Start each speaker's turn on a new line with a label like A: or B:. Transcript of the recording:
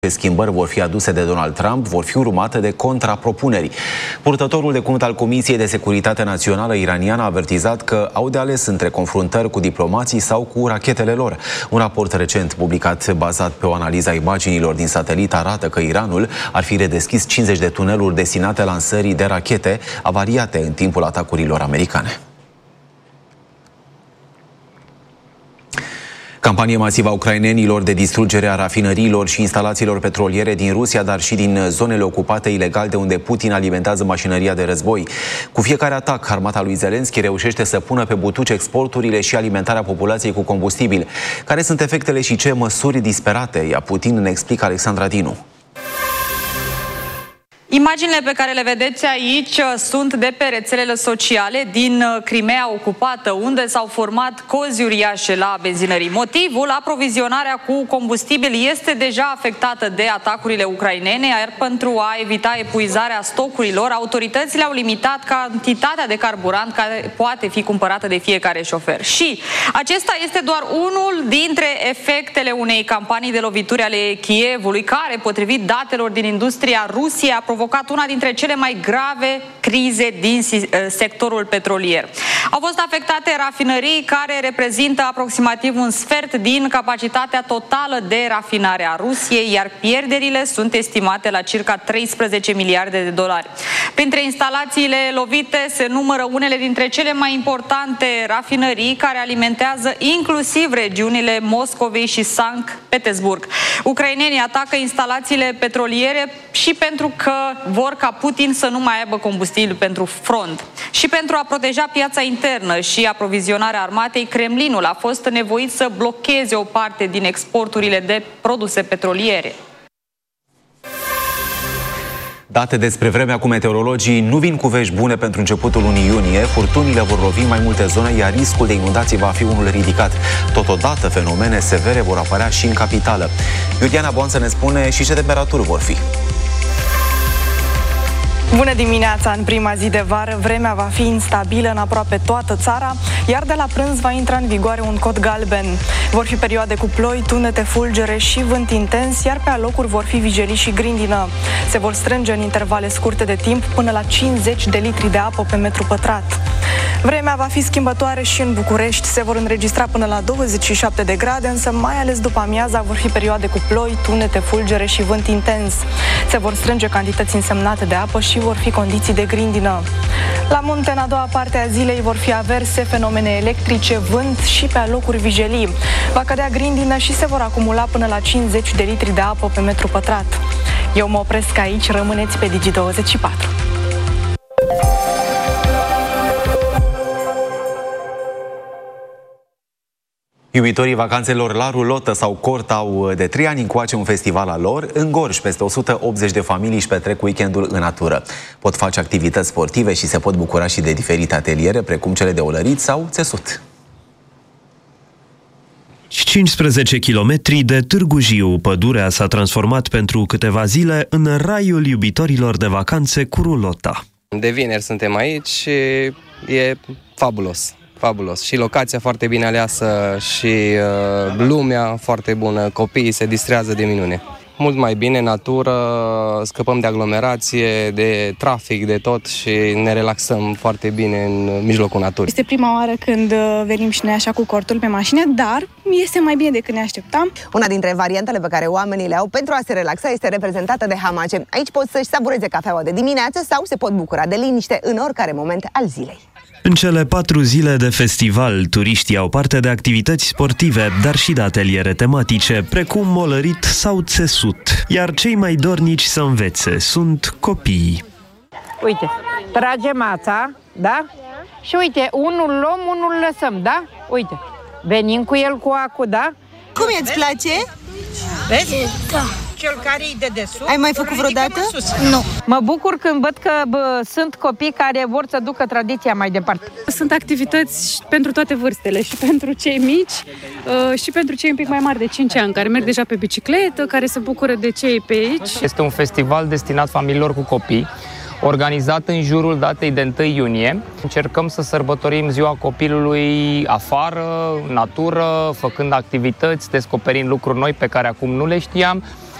A: Schimbări vor fi aduse de Donald Trump vor fi urmate de contrapropuneri. Purtătorul de cuvânt al Comisiei de Securitate Națională iraniană a avertizat că au de ales între confruntări cu diplomații sau cu rachetele lor. Un raport recent publicat bazat pe o analiză a imaginilor din satelit arată că Iranul ar fi redeschis 50 de tuneluri destinate lansării de rachete avariate în timpul atacurilor americane. Campanie masivă a ucrainenilor de distrugere a rafinăriilor și instalațiilor petroliere din Rusia, dar și din zonele ocupate ilegal de unde Putin alimentează mașinăria de război. Cu fiecare atac, armata lui Zelenski reușește să pună pe butuci exporturile și alimentarea populației cu combustibil. Care sunt efectele și ce măsuri disperate ia Putin, ne explică Alexandra Dinu.
B: Imaginile pe care le vedeți aici sunt de pe rețelele sociale din Crimea ocupată, unde s-au format cozi uriașe la benzinării. Motivul, aprovizionarea cu combustibil este deja afectată de atacurile ucrainene, iar pentru a evita epuizarea stocurilor, autoritățile au limitat cantitatea de carburant care poate fi cumpărată de fiecare șofer. Și acesta este doar unul dintre efectele unei campanii de lovituri ale Kievului, care, potrivit datelor din industria Rusiei, a provocat una dintre cele mai grave crize din sectorul petrolier. Au fost afectate rafinării care reprezintă aproximativ un sfert din capacitatea totală de rafinare a Rusiei, iar pierderile sunt estimate la circa 13 miliarde de dolari. Printre instalațiile lovite se numără unele dintre cele mai importante rafinării care alimentează inclusiv regiunile Moscovei și Sankt Petersburg. Ucrainenii atacă instalațiile petroliere și pentru că vor ca Putin să nu mai aibă combustibil pentru front. Și pentru a proteja piața internă și aprovizionarea armatei, Kremlinul a fost nevoit să blocheze o parte din exporturile de produse petroliere.
A: Date despre vremea cu meteorologii nu vin cu vești bune pentru începutul lunii iunie. Furtunile vor lovi mai multe zone, iar riscul de inundații va fi unul ridicat. Totodată, fenomene severe vor apărea și în capitală. Iuliana Boanță ne spune și ce temperaturi vor fi.
C: Bună dimineața! În prima zi de vară, vremea va fi instabilă în aproape toată țara, iar de la prânz va intra în vigoare un cod galben. Vor fi perioade cu ploi, tunete, fulgere și vânt intens, iar pe alocuri vor fi vijelii și grindină. Se vor strânge în intervale scurte de timp până la 50 de litri de apă pe metru pătrat. Vremea va fi schimbătoare și în București. Se vor înregistra până la 27 de grade, însă mai ales după amiaza vor fi perioade cu ploi, tunete, fulgere și vânt intens. Se vor strânge cantități însemnate de apă și vor fi condiții de grindină. La munte, în a doua parte a zilei, vor fi averse, fenomene electrice, vânt și pe alocuri vijelii. Va cădea grindină și se vor acumula până la 50 de litri de apă pe metru pătrat. Eu mă opresc aici, rămâneți pe Digi24.
A: Iubitorii vacanțelor la rulotă sau cort au de 3 ani încoace un festival al lor. În Gorj, peste 180 de familii își petrec weekendul în natură. Pot face activități sportive și se pot bucura și de diferite ateliere, precum cele de olărit sau țesut.
D: 15 kilometri de Târgu Jiu, pădurea s-a transformat pentru câteva zile în raiul iubitorilor de vacanțe cu rulota.
E: De vineri suntem aici și e fabulos. Fabulos. Și locația foarte bine aleasă și lumea foarte bună, copiii se distrează de minune. Mult mai bine, natură, scăpăm de aglomerație, de trafic, de tot și ne relaxăm foarte bine în mijlocul naturii.
F: Este prima oară când venim și noi așa cu cortul pe mașină, dar este mai bine decât ne așteptam.
G: Una dintre variantele pe care oamenii le au pentru a se relaxa este reprezentată de hamace. Aici pot să-și savureze cafeaua de dimineață sau se pot bucura de liniște în oricare moment al zilei.
D: În cele 4 zile de festival, turiștii au parte de activități sportive, dar și de ateliere tematice, precum molărit sau țesut. Iar cei mai dornici să învețe sunt copiii.
H: Uite, tragem ața, da? Și uite, unul luăm, unul lăsăm, da? Uite, venim cu el cu acul, da?
G: Cum îți place?
H: Vezi? Da. Cel care e de desubt.
G: Ai mai făcut vreodată?
H: Nu. Mă bucur când văd că sunt copii care vor să ducă tradiția mai departe.
I: Sunt activități pentru toate vârstele, și pentru cei mici și pentru cei un pic mai mari de 5 ani, care merg deja pe bicicletă, care se bucură de cei pe aici.
J: Este un festival destinat familiilor cu copii, organizat în jurul datei de 1 iunie. Încercăm să sărbătorim ziua copilului afară, natură, făcând activități, descoperind lucruri noi pe care acum nu le știam.